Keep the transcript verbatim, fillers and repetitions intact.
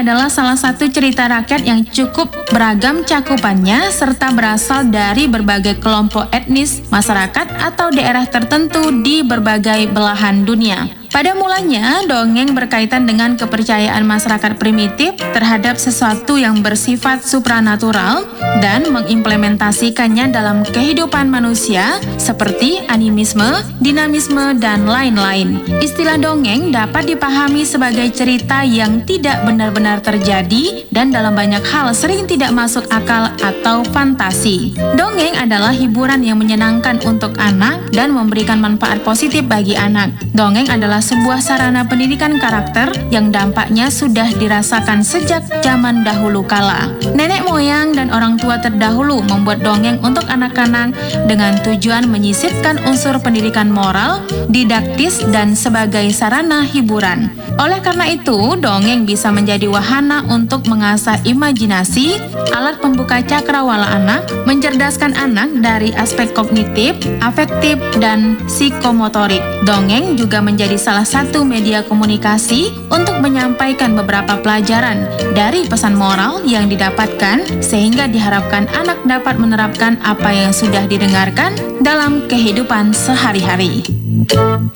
adalah salah satu cerita rakyat yang cukup beragam cakupannya serta berasal dari berbagai kelompok etnis, masyarakat, atau daerah tertentu di berbagai belahan dunia. Pada mulanya, dongeng berkaitan dengan kepercayaan masyarakat primitif terhadap sesuatu yang bersifat supranatural dan mengimplementasikannya dalam kehidupan manusia seperti animisme, dinamisme, dan lain-lain. Istilah dongeng dapat dipahami sebagai cerita yang tidak benar-benar terjadi dan dalam banyak hal sering tidak masuk akal atau fantasi. Dongeng adalah hiburan yang menyenangkan untuk anak dan memberikan manfaat positif bagi anak. Dongeng adalah sebuah sarana pendidikan karakter yang dampaknya sudah dirasakan sejak zaman dahulu kala. Nenek moyang dan orang tua terdahulu membuat dongeng untuk anak-anak dengan tujuan menyisipkan unsur pendidikan moral, didaktis, dan sebagai sarana hiburan. Oleh karena itu, dongeng bisa menjadi wahana untuk mengasah imajinasi, alat pembuka cakrawala anak, mencerdaskan anak dari aspek kognitif, afektif, dan psikomotorik. Dongeng juga menjadi salah satu media komunikasi untuk menyampaikan beberapa pelajaran dari pesan moral yang didapatkan sehingga diharapkan anak dapat menerapkan apa yang sudah didengarkan dalam kehidupan sehari-hari.